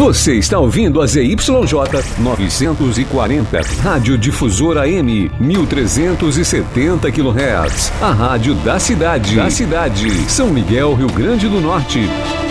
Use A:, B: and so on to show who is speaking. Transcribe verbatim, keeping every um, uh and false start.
A: Você está ouvindo a Z Y J novecentos e quarenta, Rádio Difusora M, mil trezentos e setenta quilohertz. A rádio da cidade. Da cidade. São Miguel, Rio Grande do Norte.